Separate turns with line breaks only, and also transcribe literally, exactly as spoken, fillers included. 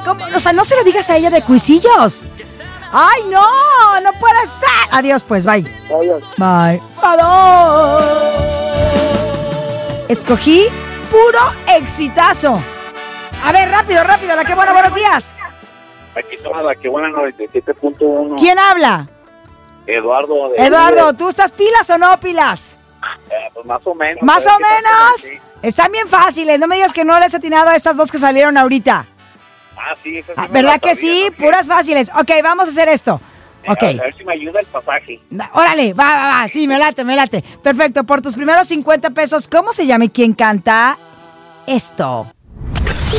¿Cómo? O sea, no se lo digas a ella de cuisillos. ¡Ay, no! ¡No puede ser! Adiós, pues, bye.
Adiós.
Bye. Adiós. Escogí puro exitazo. A ver, rápido, rápido, la que buena, buenos días.
Aquí está la que buena noventa y siete punto uno.
¿Quién habla?
Eduardo. De
Eduardo, ¿tú estás pilas o no pilas?
Eh, pues más o menos.
¿Más o menos?
Sí.
Están bien fáciles, no me digas que no les he atinado a estas dos que salieron ahorita.
Ah, sí. Esa sí
Ah,
me
¿verdad
la
que
sabía,
sí?
¿no?
Puras fáciles. Ok, vamos a hacer esto.
Eh,
Ok.
A ver si me ayuda el pasaje.
Da- Órale, va, va, va. Sí, me late, me late. Perfecto, por tus primeros cincuenta pesos, ¿cómo se llama y quién canta esto?